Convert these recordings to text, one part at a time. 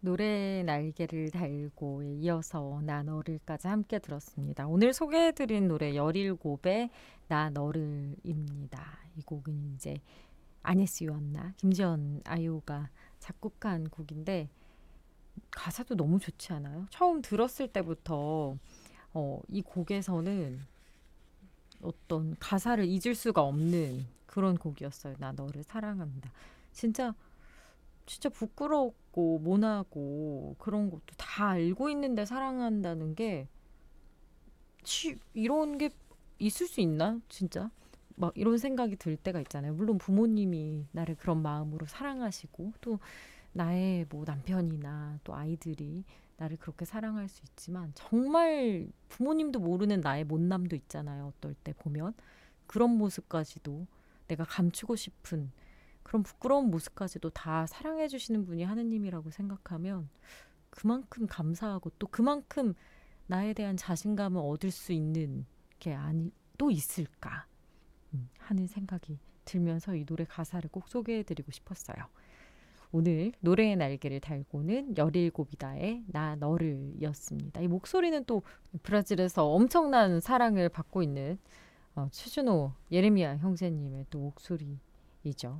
노래의 날개를 달고에 이어서 나 너를까지 함께 들었습니다. 오늘 소개해드린 노래 17의 나 너를입니다. 이 곡은 이제 아니스 요한나, 김지연 아이오가 작곡한 곡인데 가사도 너무 좋지 않아요? 처음 들었을 때부터 이 곡에서는 어떤 가사를 잊을 수가 없는 그런 곡이었어요. 나 너를 사랑합니다. 진짜 부끄럽고 모나고 그런 것도 다 알고 있는데 사랑한다는 게 이런 게 있을 수 있나? 진짜 막 이런 생각이 들 때가 있잖아요. 물론 부모님이 나를 그런 마음으로 사랑하시고 또 나의 뭐 남편이나 또 아이들이 나를 그렇게 사랑할 수 있지만 정말 부모님도 모르는 나의 못남도 있잖아요. 어떨 때 보면 그런 모습까지도 내가 감추고 싶은 그런 부끄러운 모습까지도 다 사랑해 주시는 분이 하느님이라고 생각하면 그만큼 감사하고 또 그만큼 나에 대한 자신감을 얻을 수 있는 게 아니 또 있을까 하는 생각이 들면서 이 노래 가사를 꼭 소개해드리고 싶었어요. 오늘 노래의 날개를 달고는 17이다의 나 너를 이었습니다. 이 목소리는 또 브라질에서 엄청난 사랑을 받고 있는 최준호 예레미야 형제님의 또 목소리이죠.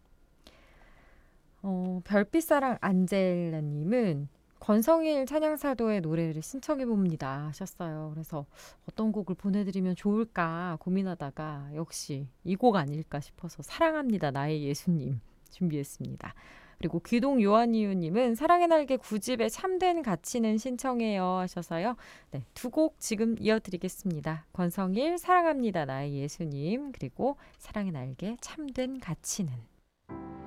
별빛사랑 안젤라님은 권성일 찬양사도의 노래를 신청해봅니다 하셨어요. 그래서 어떤 곡을 보내드리면 좋을까 고민하다가 역시 이 곡 아닐까 싶어서 사랑합니다 나의 예수님 준비했습니다. 그리고 귀동 요한이유님은 사랑의 날개 9집의 참된 가치는 신청해요 하셔서요. 네, 두 곡 지금 이어드리겠습니다. 권성일 사랑합니다 나의 예수님 그리고 사랑의 날개 참된 가치는.